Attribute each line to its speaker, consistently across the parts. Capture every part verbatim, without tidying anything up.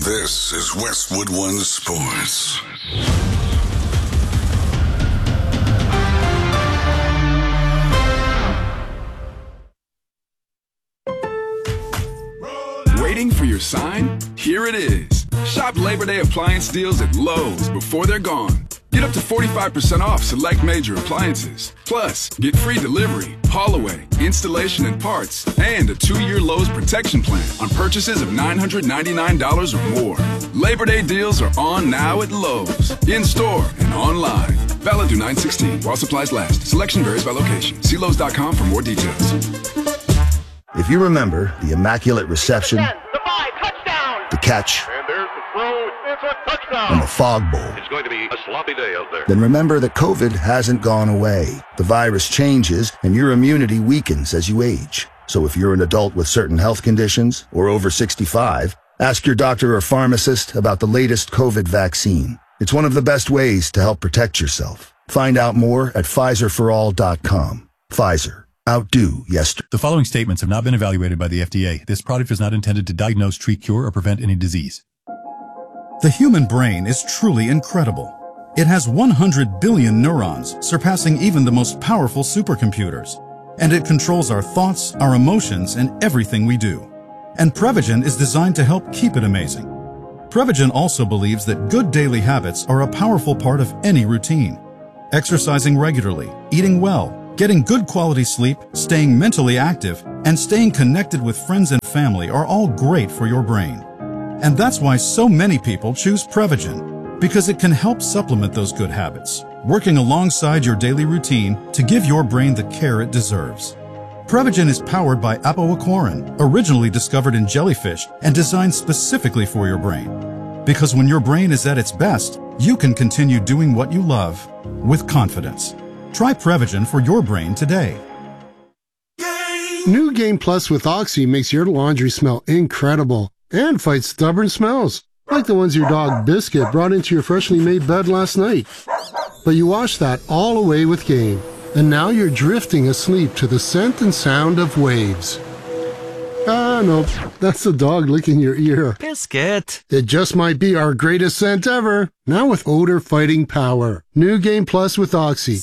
Speaker 1: This is Westwood One Sports.
Speaker 2: Waiting for your sign? Here it is. Shop Labor Day appliance deals at Lowe's before they're gone. Get up to forty-five percent off select major appliances. Plus, get free delivery, haul away, installation and parts, and a two-year Lowe's protection plan on purchases of nine hundred ninety-nine dollars or more. Labor Day deals are on now at Lowe's, in-store and online. Valid through nine sixteen while supplies last. Selection varies by location. See Lowe's dot com for more details.
Speaker 3: If you remember the Immaculate Reception,
Speaker 4: ten, the five, touchdown.
Speaker 3: the catch,
Speaker 4: And there's the throw. It's a touchdown.
Speaker 3: and the Fog Bowl,
Speaker 4: It's going to be a sloppy day out there.
Speaker 3: then remember that COVID hasn't gone away. The virus changes and your immunity weakens as you age. So if you're an adult with certain health conditions or over sixty-five, ask your doctor or pharmacist about the latest COVID vaccine. It's one of the best ways to help protect yourself. Find out more at Pfizer for all dot com. Pfizer. Outdo yesterday.
Speaker 5: The following statements have not been evaluated by the F D A. This product is not intended to diagnose, treat, cure, or prevent any disease.
Speaker 6: The human brain is truly incredible. It has one hundred billion neurons, surpassing even the most powerful supercomputers. And it controls our thoughts, our emotions, and everything we do. And Prevagen is designed to help keep it amazing. Prevagen also believes that good daily habits are a powerful part of any routine. Exercising regularly, eating well, getting good quality sleep, staying mentally active, and staying connected with friends and family are all great for your brain. And that's why so many people choose Prevagen, because it can help supplement those good habits, working alongside your daily routine to give your brain the care it deserves. Prevagen is powered by apoaquarin, originally discovered in jellyfish and designed specifically for your brain. Because when your brain is at its best, you can continue doing what you love with confidence. Try Prevagen for your brain today.
Speaker 7: New Game Plus with Oxy makes your laundry smell incredible and fights stubborn smells, like the ones your dog Biscuit brought into your freshly made bed last night. But you washed that all away with Game, and now you're drifting asleep to the scent and sound of waves. Ah, nope, that's the dog licking your ear.
Speaker 8: Biscuit.
Speaker 7: It just might be our greatest scent ever, now with odor fighting power. New Game Plus with Oxy.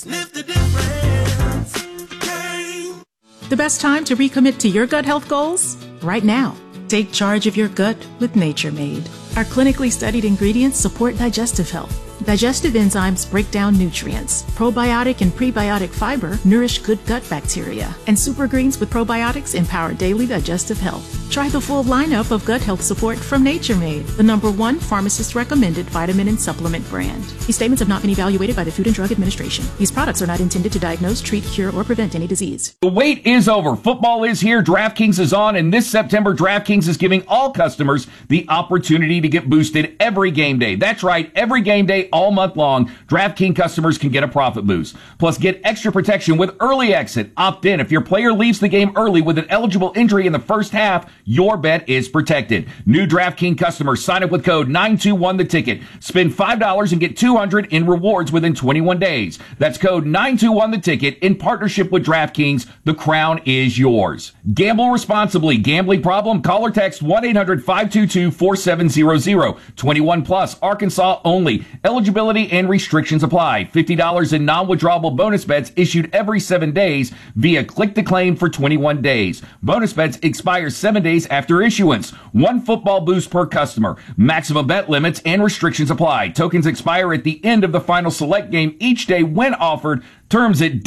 Speaker 9: The best time to recommit to your gut health goals? Right now. Take charge of your gut with Nature Made. Our clinically studied ingredients support digestive health. Digestive enzymes break down nutrients. Probiotic and prebiotic fiber nourish good gut bacteria. And super greens with probiotics empower daily digestive health. Try the full lineup of gut health support from Nature Made, the number one pharmacist-recommended vitamin and supplement brand. These statements have not been evaluated by the Food and Drug Administration. These products are not intended to diagnose, treat, cure, or prevent any disease.
Speaker 10: The wait is over. Football is here. DraftKings is on. And this September, DraftKings is giving all customers the opportunity to get boosted every game day. That's right. Every game day, all month long, DraftKings customers can get a profit boost. Plus, get extra protection with early exit. Opt in. If your player leaves the game early with an eligible injury in the first half, your bet is protected. New DraftKings customers sign up with code nine two one the ticket. Spend five dollars and get two hundred dollars in rewards within twenty-one days. That's code nine two one the ticket in partnership with DraftKings. The crown is yours. Gamble responsibly. Gambling problem? Call or text one eight hundred five two two four seven zero zero. twenty-one plus. Arkansas only. Eligibility and restrictions apply. fifty dollars in non-withdrawable bonus bets issued every seven days via click to claim for twenty-one days. Bonus bets expire seven days after issuance. One football boost per customer. Maximum bet limits and restrictions apply. Tokens expire at the end of the final select game each day when offered. Terms at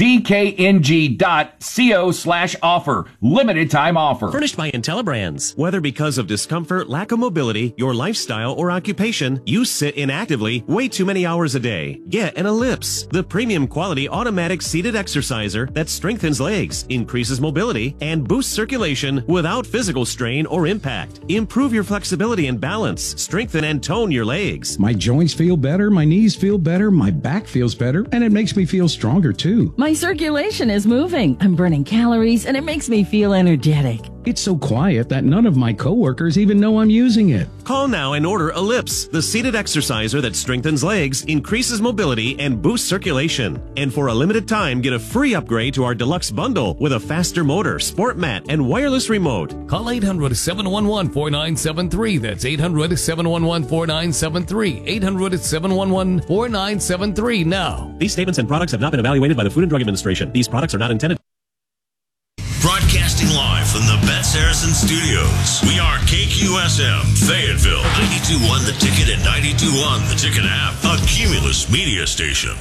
Speaker 10: dkng.co slash offer. Limited time offer.
Speaker 8: Furnished by IntelliBrands. Whether because of discomfort, lack of mobility, your lifestyle, or occupation, you sit inactively way too many hours a day. Get an Ellipse, the premium quality automatic seated exerciser that strengthens legs, increases mobility, and boosts circulation without physical strain or impact. Improve your flexibility and balance. Strengthen and tone your legs.
Speaker 11: My joints feel better, my knees feel better, my back feels better, and it makes me feel stronger too.
Speaker 12: My circulation is moving. I'm burning calories, and it makes me feel energetic.
Speaker 11: It's so quiet that none of my coworkers even know I'm using it.
Speaker 8: Call now and order Ellipse, the seated exerciser that strengthens legs, increases mobility, and boosts circulation. And for a limited time, get a free upgrade to our deluxe bundle with a faster motor, sport mat, and wireless remote.
Speaker 13: Call eight hundred, seven one one, four nine seven three. That's eight hundred, seven one one, four nine seven three. eight hundred, seven one one, four nine seven three now.
Speaker 8: These statements and products have not been evaluated by the Food and Drug Administration. These products are not intended.
Speaker 1: Broadcasting live from the Betts Harrison Studios. We are K Q S M, Fayetteville, ninety-two point one The Ticket and ninety-two point one The Ticket app, a Cumulus media station.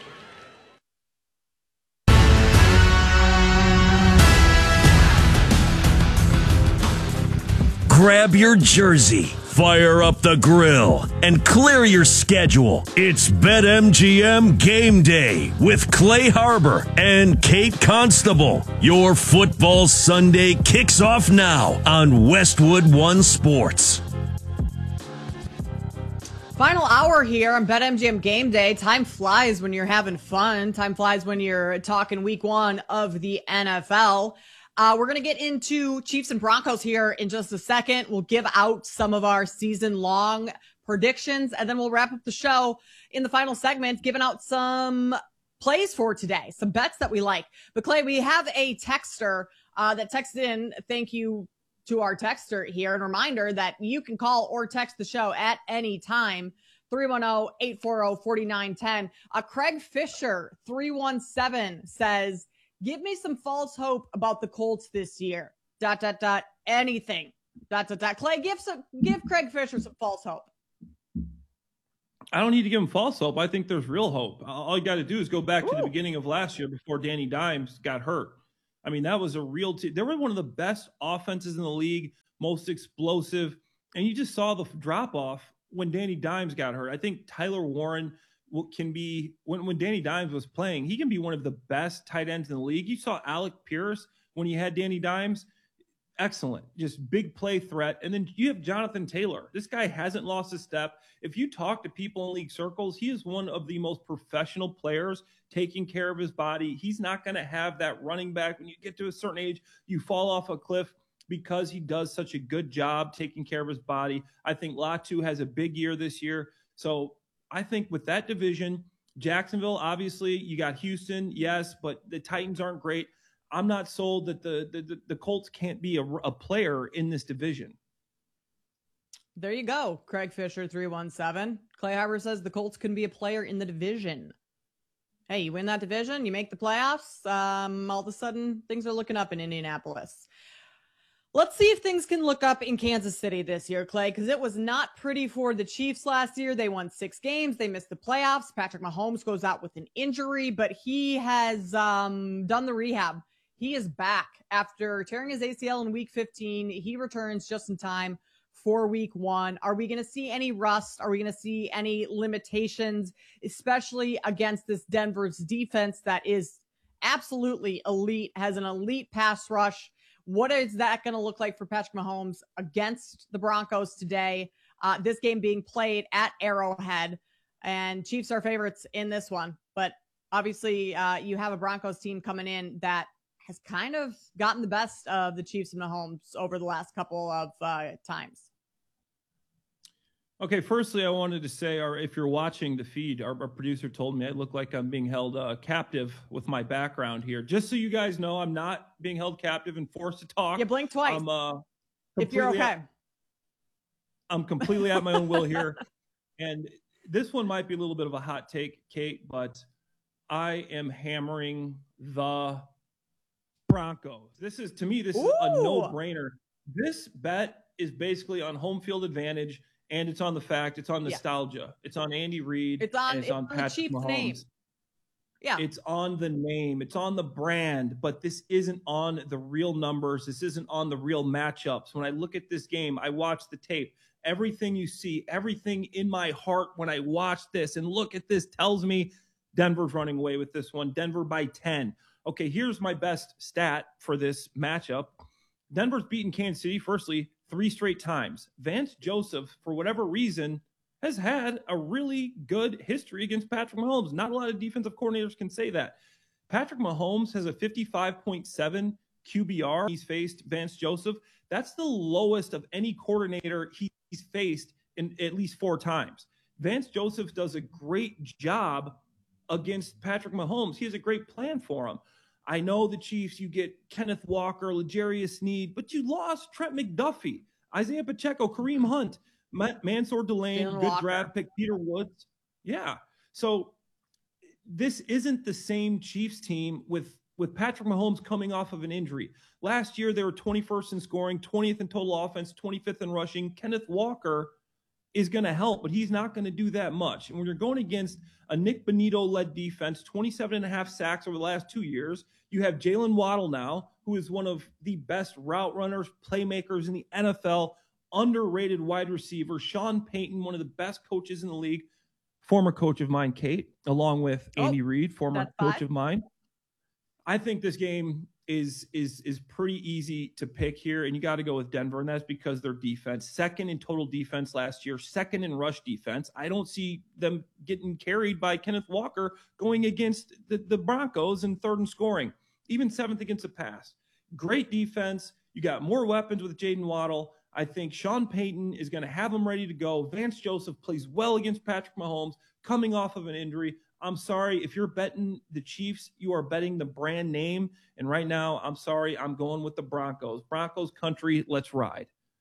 Speaker 14: Grab your jersey, fire up the grill, and clear your schedule. It's BetMGM Game Day with Clay Harbor and Kate Constable. Your football Sunday kicks off now on Westwood One Sports.
Speaker 15: Final hour here on BetMGM Game Day. Time flies when you're having fun. Time flies when you're talking week one of the N F L. Uh, we're going to get into Chiefs and Broncos here in just a second. We'll give out some of our season-long predictions, and then we'll wrap up the show in the final segment, giving out some plays for today, some bets that we like. But, Clay, we have a texter uh, that texted in. Thank you to our texter here. And a reminder that you can call or text the show at any time, three one zero, eight four zero, four nine one zero. Uh, Craig Fisher, three one seven, says, give me some false hope about the Colts this year. Dot, dot, dot, anything. Dot, dot, dot. Clay, give some, give Craig Fisher some false hope.
Speaker 16: I don't need to give him false hope. I think there's real hope. All you got to do is go back Ooh. to the beginning of last year before Danny Dimes got hurt. I mean, that was a real team. They were one of the best offenses in the league, most explosive. And you just saw the drop off when Danny Dimes got hurt. I think Tyler Warren can be, when, when Danny Dimes was playing, he can be one of the best tight ends in the league. You saw Alec Pierce when he had Danny Dimes. Excellent. Just big play threat. And then you have Jonathan Taylor. This guy hasn't lost a step. If you talk to people in league circles, he is one of the most professional players taking care of his body. He's not going to have that running back. When you get to a certain age, you fall off a cliff because he does such a good job taking care of his body. I think Latu has a big year this year. So I think with that division, Jacksonville, obviously, you got Houston, yes, but the Titans aren't great. I'm not sold that the the, the Colts can't be a, a player in this division.
Speaker 15: There you go, Craig Fisher, three one seven. Clay Harbor says the Colts can be a player in the division. Hey, you win that division, you make the playoffs, um, all of a sudden, things are looking up in Indianapolis. Let's see if things can look up in Kansas City this year, Clay, because it was not pretty for the Chiefs last year. They won six games. They missed the playoffs. Patrick Mahomes goes out with an injury, but he has um, done the rehab. He is back after tearing his A C L in week fifteen. He returns just in time for week one. Are we going to see any rust? Are we going to see any limitations, especially against this Denver's defense that is absolutely elite, has an elite pass rush? What is that going to look like for Patrick Mahomes against the Broncos today? Uh, this game being played at Arrowhead, and Chiefs are favorites in this one. But obviously, uh, you have a Broncos team coming in that has kind of gotten the best of the Chiefs and Mahomes over the last couple of uh, times.
Speaker 16: Okay, firstly, I wanted to say, or if you're watching the feed, our, our producer told me I look like I'm being held uh, captive with my background here. Just so you guys know, I'm not being held captive and forced to talk.
Speaker 15: You blink twice.
Speaker 16: I'm, uh,
Speaker 15: if you're okay.
Speaker 16: At, I'm completely at my own will here. And this one might be a little bit of a hot take, Kate, but I am hammering the Broncos. This is, to me, this Ooh. is a no-brainer. This bet is basically on home field advantage. And it's on the fact, it's on nostalgia. Yeah. It's on Andy Reid.
Speaker 15: It's on,
Speaker 16: and it's,
Speaker 15: it's
Speaker 16: on,
Speaker 15: on
Speaker 16: Patrick
Speaker 15: Chiefs'
Speaker 16: Mahomes.
Speaker 15: Name. Yeah.
Speaker 16: It's on the name. It's on the brand. But this isn't on the real numbers. This isn't on the real matchups. When I look at this game, I watch the tape. Everything you see, everything in my heart when I watch this and look at this tells me Denver's running away with this one. Denver by ten. Okay, here's my best stat for this matchup. Denver's beaten Kansas City, firstly, three straight times. Vance Joseph, for whatever reason, has had a really good history against Patrick Mahomes. Not a lot of defensive coordinators can say that. Patrick Mahomes has a fifty-five point seven Q B R. He's faced Vance Joseph. That's the lowest of any coordinator he's faced in at least four times. Vance Joseph does a great job against Patrick Mahomes. He has a great plan for him. I know the Chiefs, you get Kenneth Walker, L'Jarius Sneed, but you lost Trent McDuffie, Isaiah Pacheco, Kareem Hunt, Mansour Delane,
Speaker 15: Jalen
Speaker 16: good
Speaker 15: Walker.
Speaker 16: draft pick, Peter Woods. Yeah. So this isn't the same Chiefs team with, with Patrick Mahomes coming off of an injury. Last year, they were twenty-first in scoring, twentieth in total offense, twenty-fifth in rushing. Kenneth Walker is going to help, but he's not going to do that much. And when you're going against a Nick Bonito-led defense, twenty-seven and a half sacks over the last two years, you have Jalen Waddle now, who is one of the best route runners, playmakers in the N F L, underrated wide receiver. Sean Payton, one of the best coaches in the league, former coach of mine, Kate, along with Andy
Speaker 15: Oh,
Speaker 16: Reid, former
Speaker 15: that's
Speaker 16: coach
Speaker 15: five.
Speaker 16: of mine. I think this game is is is pretty easy to pick here, and you got to go with Denver, and that's because their defense, second in total defense last year, second in rush defense. I don't see them getting carried by Kenneth Walker going against the, the Broncos in third in scoring, even seventh against the pass. Great defense. You got more weapons with Jaden Waddle. I think Sean Payton is going to have them ready to go. Vance Joseph plays well against Patrick Mahomes, coming off of an injury. I'm sorry, if you're betting the Chiefs, you are betting the brand name. And right now, I'm sorry, I'm going with the Broncos. Broncos country, let's ride.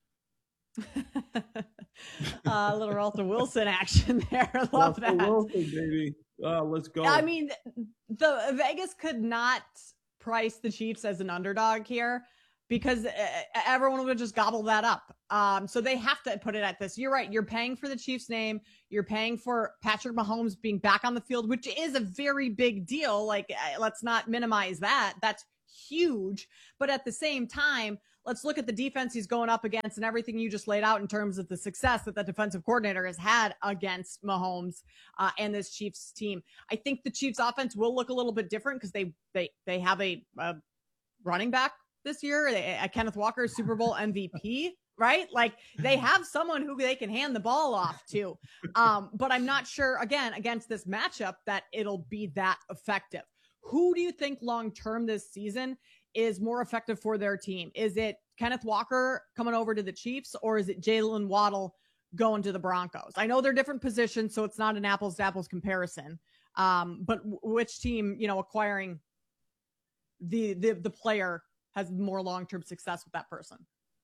Speaker 15: uh, little Russell Wilson action there. I love
Speaker 16: Russell
Speaker 15: that.
Speaker 16: Wilson, baby. Uh, let's go.
Speaker 15: I mean, the Vegas could not price the Chiefs as an underdog here because uh, everyone would just gobble that up. Um, so they have to put it at this. You're right. You're paying for the Chiefs name. You're paying for Patrick Mahomes being back on the field, which is a very big deal. Like, uh, let's not minimize that. That's huge. But at the same time, let's look at the defense he's going up against and everything you just laid out in terms of the success that the defensive coordinator has had against Mahomes uh, and this Chiefs team. I think the Chiefs offense will look a little bit different because they, they, they have a, a running back this year, a Kenneth Walker, Super Bowl M V P, right? Like they have someone who they can hand the ball off to. Um, but I'm not sure, again, against this matchup that it'll be that effective. Who do you think long-term this season is more effective for their team? Is it Kenneth Walker coming over to the Chiefs, or is it Jalen Waddle going to the Broncos? I know they're different positions, so it's not an apples to apples comparison. Um, but w- which team, you know, acquiring the, the, the player has more long-term success with that person?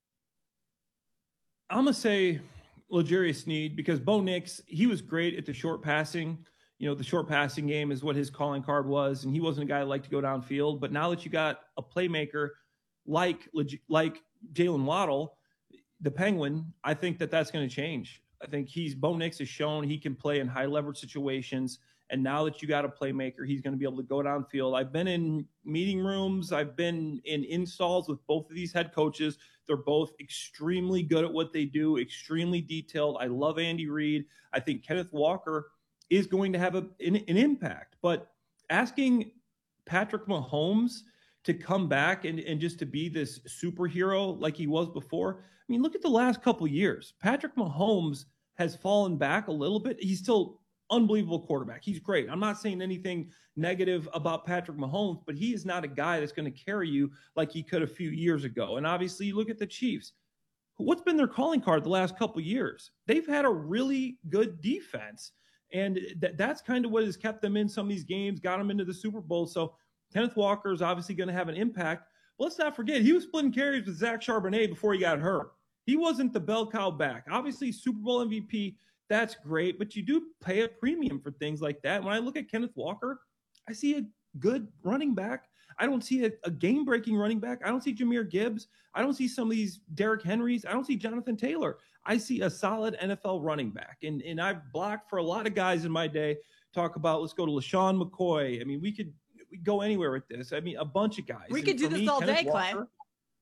Speaker 16: I'm going to say L'Jarius Sneed because Bo Nix, he was great at the short passing. You know, the short passing game is what his calling card was, and he wasn't a guy that liked to go downfield. But now that you got a playmaker like like Jalen Waddle, the Penguin, I think that that's going to change. I think he's Bo Nix has shown he can play in high leverage situations. And now that you got a playmaker, he's going to be able to go downfield. I've been in meeting rooms. I've been in installs with both of these head coaches. They're both extremely good at what they do, extremely detailed. I love Andy Reid. I think Kenneth Walker is going to have a, an, an impact. But asking Patrick Mahomes to come back and, and just to be this superhero like he was before, I mean, look at the last couple of years. Patrick Mahomes has fallen back a little bit. He's still unbelievable quarterback. He's great. I'm not saying anything negative about Patrick Mahomes, but he is not a guy that's going to carry you like he could a few years ago. And obviously, you look at the Chiefs. What's been their calling card the last couple of years? They've had a really good defense, and th- that's kind of what has kept them in some of these games, got them into the Super Bowl. So Kenneth Walker is obviously going to have an impact. But let's not forget, he was splitting carries with Zach Charbonnet before he got hurt. He wasn't the bell cow back. Obviously, Super Bowl M V P, that's great, but you do pay a premium for things like that. When I look at Kenneth Walker, I see a good running back. I don't see a, a game-breaking running back. I don't see Jahmyr Gibbs. I don't see some of these Derrick Henrys. I don't see Jonathan Taylor. I see a solid N F L running back. And, and I've blocked for a lot of guys in my day, talk about, let's go to LaShawn McCoy. I mean, we could we go anywhere with this. I mean, a bunch of guys.
Speaker 15: We
Speaker 16: And
Speaker 15: could do
Speaker 16: for
Speaker 15: this
Speaker 16: me,
Speaker 15: all
Speaker 16: Kenneth
Speaker 15: day, Clay.
Speaker 16: Walker,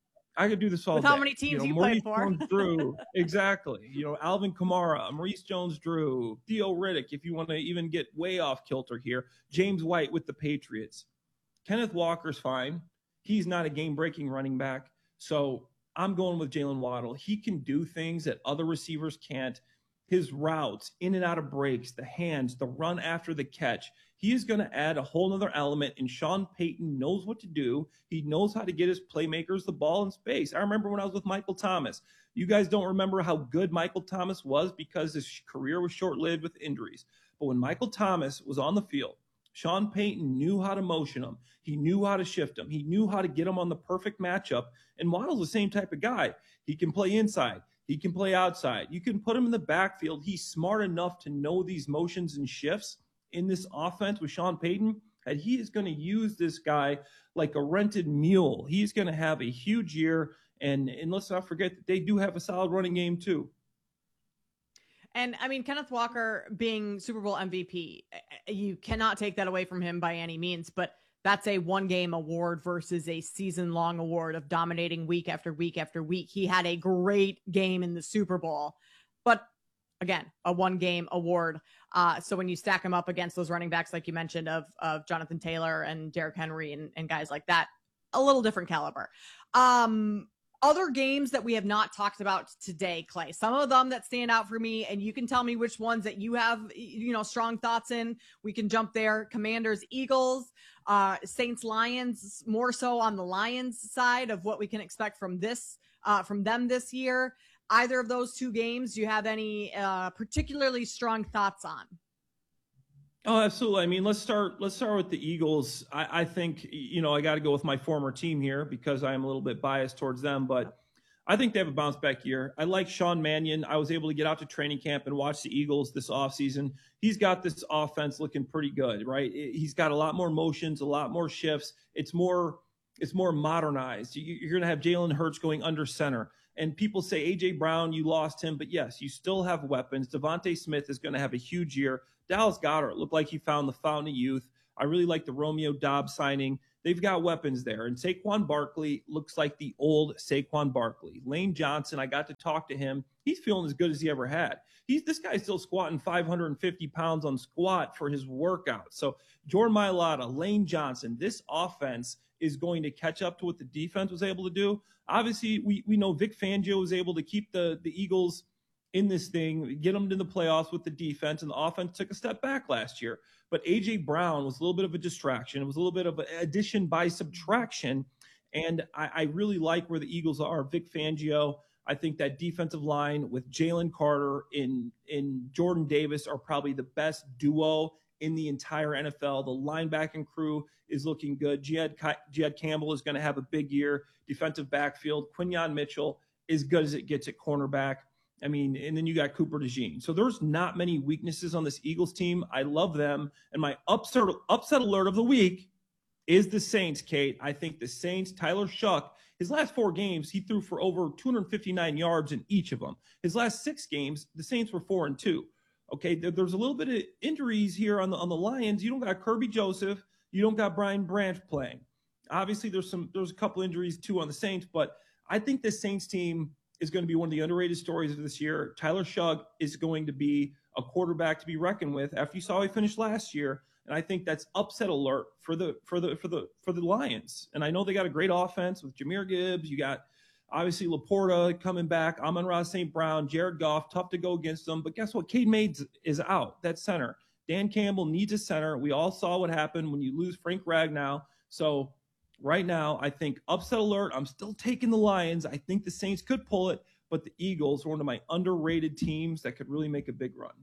Speaker 16: I could do this all
Speaker 15: With
Speaker 16: day.
Speaker 15: how many teams
Speaker 16: you, know,
Speaker 15: you
Speaker 16: Maurice
Speaker 15: played for.
Speaker 16: Jones-Drew, exactly. You know, Alvin Kamara, Maurice Jones-Drew, Theo Riddick, if you want to even get way off kilter here, James White with the Patriots. Kenneth Walker's fine. He's not a game-breaking running back. So I'm going with Jalen Waddle. He can do things that other receivers can't. his routes, in and out of breaks, the hands, the run after the catch. He is going to add a whole other element, and Sean Payton knows what to do. He knows how to get his playmakers the ball in space. I remember when I was with Michael Thomas. You guys don't remember how good Michael Thomas was because his career was short-lived with injuries. But when Michael Thomas was on the field, Sean Payton knew how to motion him. He knew how to shift him. He knew how to get him on the perfect matchup. And Waddle's the same type of guy. He can play inside. He can play outside. You can put him in the backfield. He's smart enough to know these motions and shifts in this offense with Sean Payton. And he is going to use this guy like a rented mule. He's going to have a huge year. And, and let's not forget that they do have a solid running game too.
Speaker 15: And I mean, Kenneth Walker being Super Bowl M V P, you cannot take that away from him by any means, but that's a one game award versus a season long award of dominating week after week after week. He had a great game in the Super Bowl, but again, a one game award. Uh, so when you stack him up against those running backs, like you mentioned, of, of Jonathan Taylor and Derrick Henry and, and guys like that, a little different caliber. Um, Other games that we have not talked about today, Clay, some of them that stand out for me, and you can tell me which ones that you have, you know, strong thoughts in. We can jump there. Commanders, Eagles, uh, Saints, Lions, more so on the Lions side of what we can expect from this, uh, from them this year. Either of those two games, do you have any uh, particularly strong thoughts on?
Speaker 16: Oh, absolutely. I mean, let's start. Let's start with the Eagles. I, I think, you know, I got to go with my former team here because I am a little bit biased towards them, but I think they have a bounce back year. I like Sean Mannion. I was able to get out to training camp and watch the Eagles this offseason. He's got this offense looking pretty good, right? He's got a lot more motions, a lot more shifts. It's more, it's more modernized. You're going to have Jalen Hurts going under center. And people say, A J Brown, you lost him. But yes, you still have weapons. Devontae Smith is going to have a huge year. Dallas Goedert looked like he found the fountain of youth. I really like the Romeo Doubs signing. They've got weapons there. And Saquon Barkley looks like the old Saquon Barkley. Lane Johnson, I got to talk to him. He's feeling as good as he ever had. He's This guy's still squatting five hundred fifty pounds on squat for his workout. So Jordan Mailata, Lane Johnson, this offense is going to catch up to what the defense was able to do. Obviously, we we know Vic Fangio was able to keep the, the Eagles in this thing, get them to the playoffs with the defense, and the offense took a step back last year. But A J Brown was a little bit of a distraction. It was a little bit of an addition by subtraction, and I, I really like where the Eagles are. Vic Fangio, I think that defensive line with Jalen Carter in, in Jordan Davis are probably the best duo in the entire N F L. The linebacking crew is looking good. Jihad, Jihad Campbell is going to have a big year. Defensive backfield, Quinyon Mitchell, as good as it gets at cornerback. I mean, and then you got Cooper DeJean. So there's not many weaknesses on this Eagles team. I love them. And my upset, upset alert of the week is the Saints, Kate. I think the Saints, Tyler Shuck, his last four games, he threw for over two hundred fifty-nine yards in each of them. His last six games, the Saints were four and two. Okay, there's a little bit of injuries here on the on the Lions. You don't got Kirby Joseph. You don't got Brian Branch playing. Obviously, there's some there's a couple injuries too on the Saints, but I think this Saints team is going to be one of the underrated stories of this year. Tyler Shuck is going to be a quarterback to be reckoned with after you saw how he finished last year. And I think that's upset alert for the for the for the for the Lions. And I know they got a great offense with Jahmyr Gibbs. You got obviously Laporta coming back, Amon-Ra Saint Brown, Jared Goff, tough to go against them. But guess what? Cade Mays is out. That center. Dan Campbell needs a center. We all saw what happened when you lose Frank Ragnow. So right now, I think upset alert. I'm still taking the Lions. I think the Saints could pull it, but the Eagles are one of my underrated teams that could really make a big run.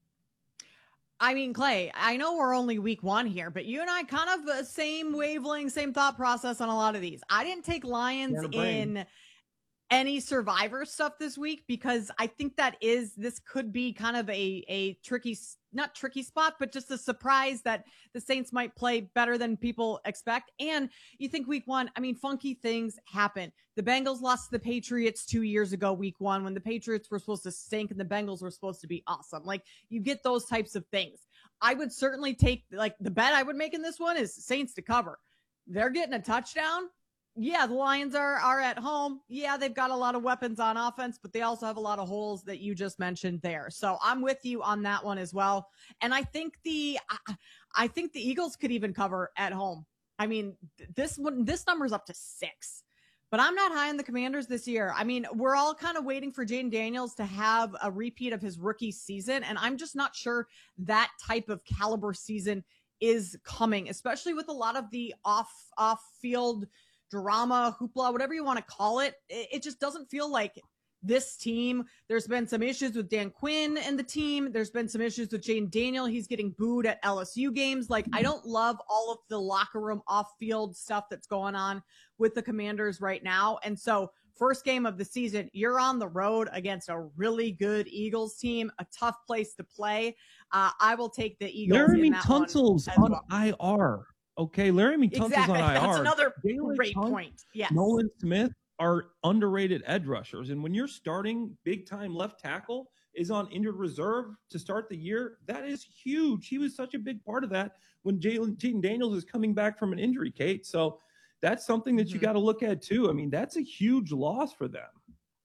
Speaker 15: I mean, Clay, I know we're only week one here, but you and I kind of the same wavelength, same thought process on a lot of these. I didn't take Lions in any Survivor stuff this week because I think that is, this could be kind of a, a tricky, not tricky spot, but just a surprise that the Saints might play better than people expect. And you think week one, I mean, funky things happen. The Bengals lost to the Patriots two years ago, week one, when the Patriots were supposed to stink and the Bengals were supposed to be awesome. Like, you get those types of things. I would certainly take, like, the bet I would make in this one is Saints to cover. They're getting a touchdown. Yeah, the Lions are are at home. Yeah, they've got a lot of weapons on offense, but they also have a lot of holes that you just mentioned there. So I'm with you on that one as well. And I think the I, I think the Eagles could even cover at home. I mean, this one this number's up to six. but I'm not high on the Commanders this year. I mean, we're all kind of waiting for Jayden Daniels to have a repeat of his rookie season, and I'm just not sure that type of caliber season is coming, especially with a lot of the off off field drama, hoopla, whatever you want to call it. It, it just doesn't feel like this team. There's been some issues with Dan Quinn and the team. There's been some issues with Jayden Daniel. He's getting booed at L S U games. Like, I don't love all of the locker room off-field stuff that's going on with the Commanders right now. And so first game of the season, you're on the road against a really good Eagles team, a tough place to play. Uh, I will take the Eagles.
Speaker 16: Laramie
Speaker 15: in that
Speaker 16: Tunsil's
Speaker 15: one as
Speaker 16: on
Speaker 15: well.
Speaker 16: I R. Okay, Laramie Tunsil's
Speaker 15: Exactly.
Speaker 16: on I R.
Speaker 15: That's another
Speaker 16: Jalen
Speaker 15: great
Speaker 16: Tunsil,
Speaker 15: point. Yes.
Speaker 16: Nolan Smith are underrated edge rushers. And when you're starting big-time left tackle is on injured reserve to start the year, that is huge. He was such a big part of that when Jalen Jayden Daniels is coming back from an injury, Kate. So that's something that you
Speaker 15: Mm-hmm.
Speaker 16: got to look at, too. I mean, that's a huge loss for them.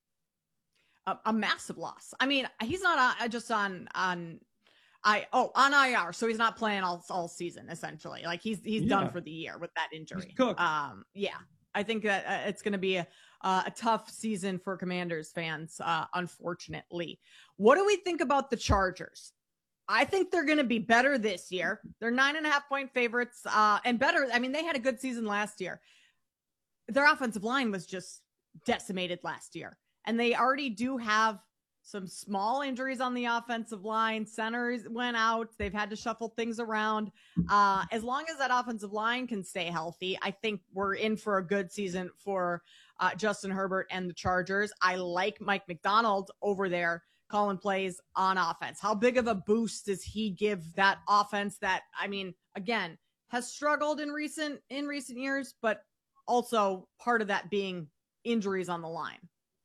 Speaker 15: A, a massive loss. I mean, he's not uh, just on on I oh on I R, so he's not playing all all season essentially. Like he's he's
Speaker 16: Yeah.
Speaker 15: done for the year with that injury.
Speaker 16: He's cooked.
Speaker 15: Um, yeah, I think that uh, it's going to be a uh, a tough season for Commanders fans. Uh, unfortunately, what do we think about the Chargers? I think they're going to be better this year. They're nine and a half point favorites, uh, and better. I mean, they had a good season last year. Their offensive line was just decimated last year, and they already do have some small injuries on the offensive line. Centers went out. They've had to shuffle things around. Uh, as long as that offensive line can stay healthy, I think we're in for a good season for uh, Justin Herbert and the Chargers. I like Mike McDonald over there calling plays on offense. How big of a boost does he give that offense that, I mean, again, has struggled in recent in recent years, but also part of that being injuries on the line?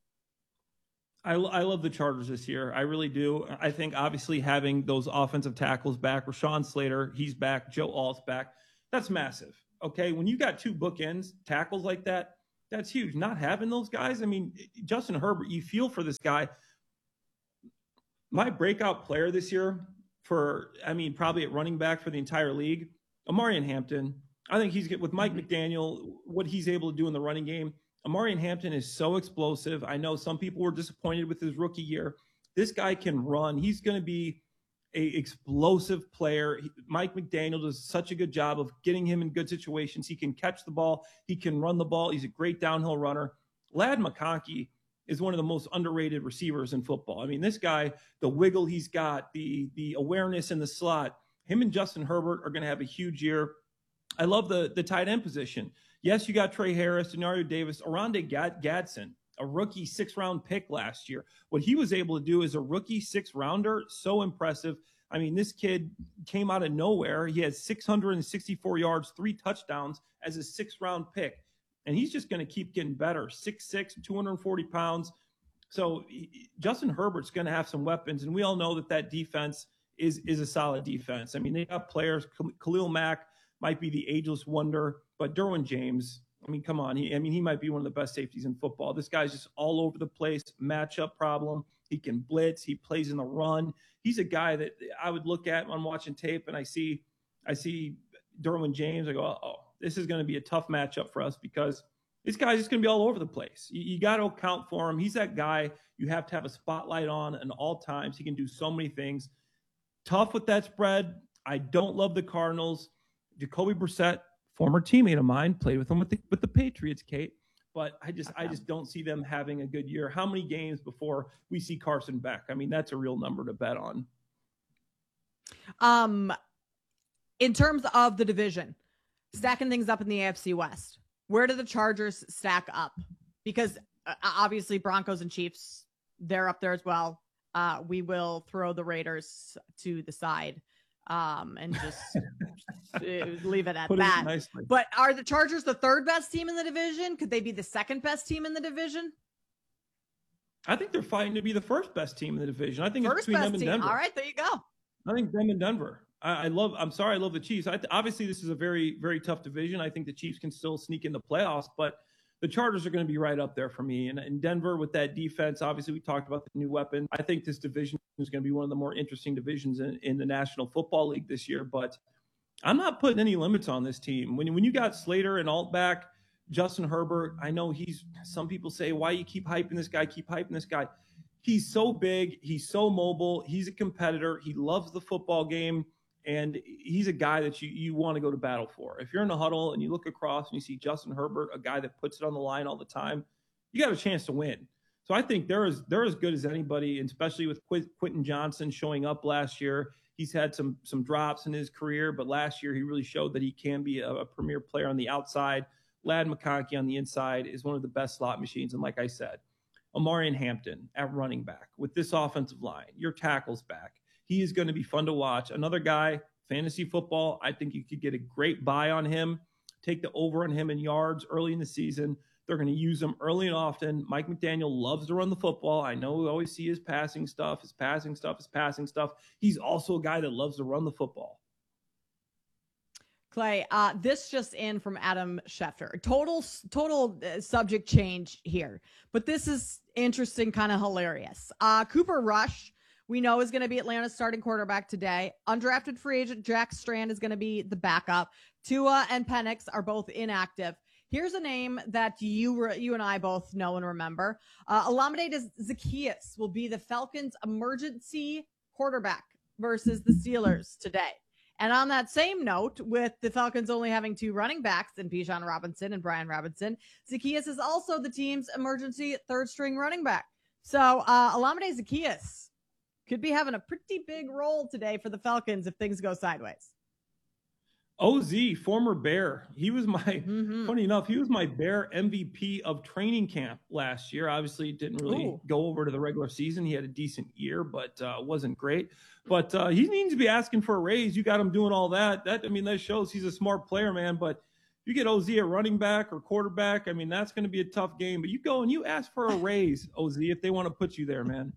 Speaker 16: I, I love the Chargers this year. I really do. I think obviously having those offensive tackles back, Rashawn Slater, he's back, Joe Alt's back. That's massive. Okay. When you got two bookends tackles like that, that's huge. Not having those guys. I mean, Justin Herbert, you feel for this guy. My breakout player this year for, I mean, probably at running back for the entire league, Amarian Hampton. I think he's with Mike McDaniel, what he's able to do in the running game. Amarian Hampton is so explosive. I know some people were disappointed with his rookie year. This guy can run. He's going to be a explosive player. He, Mike McDaniel does such a good job of getting him in good situations. He can catch the ball. He can run the ball. He's a great downhill runner. Ladd McConkey is one of the most underrated receivers in football. I mean, this guy, the wiggle he's got, the, the awareness in the slot, him and Justin Herbert are going to have a huge year. I love the, the tight end position. Yes, you got Trey Harris, Denario Davis, Oronde Gad- Gadsden, a rookie six-round pick last year. What he was able to do as a rookie six-rounder, so impressive. I mean, this kid came out of nowhere. He had six hundred sixty-four yards, three touchdowns as a six-round pick. And he's just going to keep getting better. six six, two hundred forty pounds. So he, Justin Herbert's going to have some weapons. And we all know that that defense is, is a solid defense. I mean, they got players. Khalil Mack might be the ageless wonder. But Derwin James, I mean, come on. He, I mean, he might be one of the best safeties in football. This guy's just all over the place, matchup problem. He can blitz. He plays in the run. He's a guy that I would look at when I'm watching tape and I see I see Derwin James. I go, oh, this is going to be a tough matchup for us because this guy's just going to be all over the place. You, you got to account for him. He's that guy you have to have a spotlight on at all times. He can do so many things. Tough with that spread. I don't love the Cardinals. Jacoby Brissett, former teammate of mine, played with them with the, with the Patriots, Kate. But I just I just don't see them having a good year. How many games before we see Carson Beck? I mean, that's a real number to bet on.
Speaker 15: Um, in terms of the division, stacking things up in the A F C West, where do the Chargers stack up? Because uh, obviously Broncos and Chiefs, they're up there as well. Uh, we will throw the Raiders to the side. Um, and just leave it at
Speaker 16: Put it
Speaker 15: that.
Speaker 16: nicely.
Speaker 15: But are the Chargers the third best team in the division? Could they be the second best team in the division?
Speaker 16: I think they're fighting to be the first best team in the division. I think
Speaker 15: First
Speaker 16: it's between
Speaker 15: best
Speaker 16: them and
Speaker 15: team.
Speaker 16: Denver.
Speaker 15: All right, there you go.
Speaker 16: I think them and Denver. I, I love. I'm sorry, I love the Chiefs. I, obviously, this is a very, very tough division. I think the Chiefs can still sneak in the playoffs, but the Chargers are going to be right up there for me. And, and Denver with that defense, obviously, we talked about the new weapon. I think this division is going to be one of the more interesting divisions in, in the National Football League this year. But I'm not putting any limits on this team. When when you got Slater and Alt back, Justin Herbert, I know he's, some people say, why you keep hyping this guy, keep hyping this guy. He's so big. He's so mobile. He's a competitor. He loves the football game. And he's a guy that you, you want to go to battle for. If you're in a huddle and you look across and you see Justin Herbert, a guy that puts it on the line all the time, you got a chance to win. So I think they're as, they're as good as anybody, and especially with Qu- Quentin Johnson showing up last year. He's had some some drops in his career, but last year he really showed that he can be a, a premier player on the outside. Ladd McConkey on the inside is one of the best slot machines. And like I said, Omarion Hampton at running back with this offensive line, your tackle's back. He is going to be fun to watch. Another guy, fantasy football, I think you could get a great buy on him. Take the over on him in yards early in the season. They're going to use him early and often. Mike McDaniel loves to run the football. I know we always see his passing stuff, his passing stuff, his passing stuff. He's also a guy that loves to run the football.
Speaker 15: Clay, uh, this just in from Adam Schefter. Total, total uh, subject change here, but this is interesting, kind of hilarious. Uh, Cooper Rush, we know, is going to be Atlanta's starting quarterback today. Undrafted free agent Jack Strand is going to be the backup. Tua and Penix are both inactive. Here's a name that you you and I both know and remember. Uh, Olamide Zaccheaus will be the Falcons' emergency quarterback versus the Steelers today. And on that same note, with the Falcons only having two running backs in Bijan Robinson and Brian Robinson, Zaccheaus is also the team's emergency third-string running back. So uh, Olamide Zaccheaus could be having a pretty big role today for the Falcons if things go sideways.
Speaker 16: O Z, former Bear. He was my, mm-hmm. funny enough, he was my Bear M V P of training camp last year. Obviously, it didn't really Ooh. go over to the regular season. He had a decent year, but uh, wasn't great. But uh, he needs to be asking for a raise. You got him doing all that. That I mean, that shows he's a smart player, man. But if you get O Z at running back or quarterback, I mean, that's going to be a tough game. But you go and you ask for a raise, O Z, if they want to put you there, man.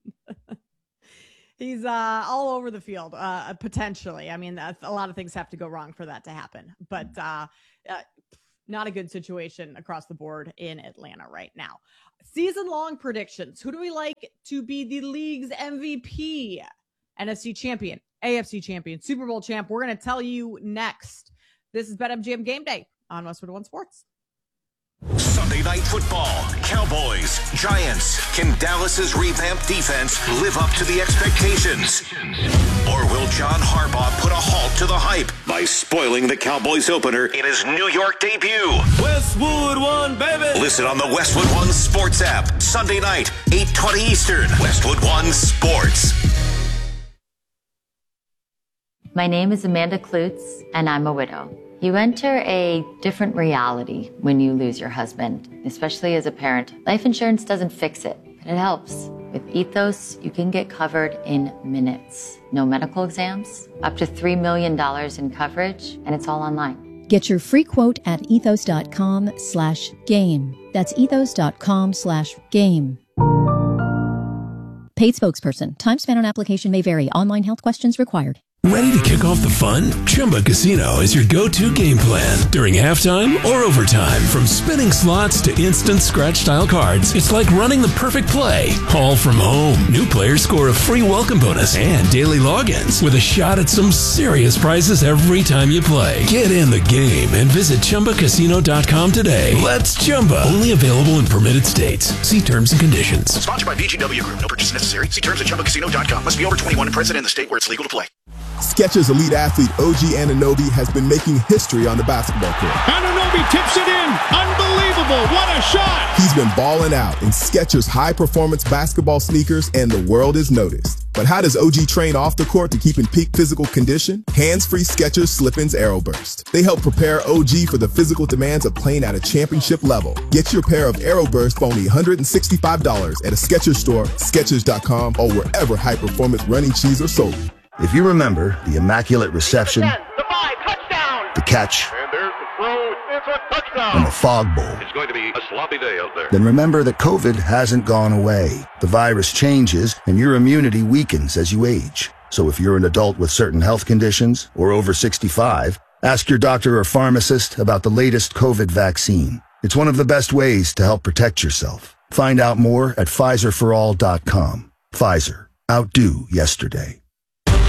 Speaker 15: He's uh, all over the field, uh, potentially. I mean, a lot of things have to go wrong for that to happen. But uh, uh, not a good situation across the board in Atlanta right now. Season-long predictions. Who do we like to be the league's M V P? N F C champion, A F C champion, Super Bowl champ. We're going to tell you next. This is BetMGM Game Day on Westwood One Sports.
Speaker 17: Sunday Night Football, Cowboys, Giants. Can Dallas's revamped defense live up to the expectations? Or will John Harbaugh put a halt to the hype by spoiling the Cowboys opener in his New York debut?
Speaker 14: Westwood One, baby!
Speaker 17: Listen on the Westwood One Sports app. Sunday night, eight twenty Eastern. Westwood One Sports.
Speaker 18: My name is Amanda Klutz, and I'm a widow. You enter a different reality when you lose your husband, especially as a parent. Life insurance doesn't fix it, but it helps. With Ethos, you can get covered in minutes. No medical exams, up to three million dollars in coverage, and it's all online.
Speaker 19: Get your free quote at ethos.com slash game. That's ethos.com slash game. Paid spokesperson. Time spent on application may vary. Online health questions required.
Speaker 20: Ready to kick off the fun? Chumba Casino is your go-to game plan during halftime or overtime. From spinning slots to instant scratch-style cards, it's like running the perfect play, all from home. New players score a free welcome bonus and daily logins with a shot at some serious prizes every time you play. Get in the game and visit Chumba Casino dot com today. Let's Chumba. Only available in permitted states. See terms and conditions.
Speaker 17: Sponsored by B G W Group. No purchase necessary. See terms at Chumba Casino dot com. Must be over twenty-one and present in the state where it's legal to play.
Speaker 21: Skechers elite athlete O G Anunoby has been making history on the basketball court.
Speaker 22: Anunoby tips it in. Unbelievable. What a shot.
Speaker 21: He's been balling out in Skechers high-performance basketball sneakers, and the world has noticed. But how does O G train off the court to keep in peak physical condition? Hands-free Skechers Slip-ins Aeroburst. They help prepare O G for the physical demands of playing at a championship level. Get your pair of Aeroburst for only one hundred sixty-five dollars at a Skechers store, Skechers dot com, or wherever high-performance running shoes are sold.
Speaker 3: If you remember the immaculate reception,
Speaker 4: the five, touchdown,
Speaker 3: the catch,
Speaker 4: and there's the throw, it's a touchdown,
Speaker 3: and the fog bowl,
Speaker 4: it's going to be a sloppy day out there.
Speaker 3: Then remember that COVID hasn't gone away. The virus changes, and your immunity weakens as you age. So if you're an adult with certain health conditions or over sixty-five, ask your doctor or pharmacist about the latest COVID vaccine. It's one of the best ways to help protect yourself. Find out more at Pfizer for all dot com. Pfizer. Outdo yesterday.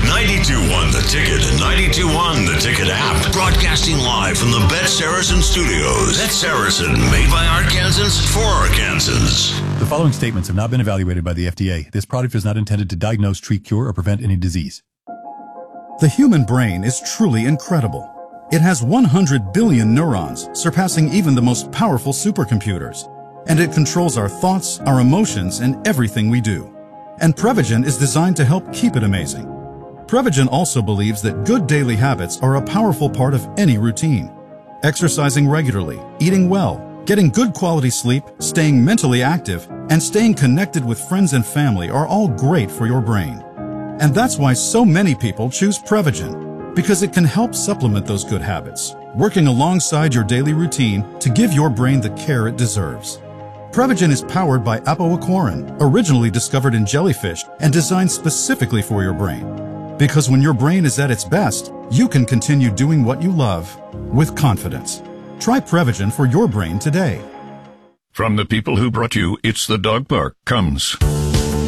Speaker 1: ninety-two one The Ticket and ninety-two one The Ticket app. Broadcasting live from the Bet Saracen Studios. Bet Saracen, made by Arkansans for Arkansans.
Speaker 2: The following statements have not been evaluated by the F D A. This product is not intended to diagnose, treat, cure, or prevent any disease.
Speaker 6: The human brain is truly incredible. It has one hundred billion neurons, surpassing even the most powerful supercomputers. And it controls our thoughts, our emotions, and everything we do. And Prevagen is designed to help keep it amazing. Prevagen also believes that good daily habits are a powerful part of any routine. Exercising regularly, eating well, getting good quality sleep, staying mentally active, and staying connected with friends and family are all great for your brain. And that's why so many people choose Prevagen, because it can help supplement those good habits, working alongside your daily routine to give your brain the care it deserves. Prevagen is powered by apoaquarin, originally discovered in jellyfish and designed specifically for your brain. Because when your brain is at its best, you can continue doing what you love with confidence. Try Prevagen for your brain today.
Speaker 5: From the people who brought you It's the Dog Park comes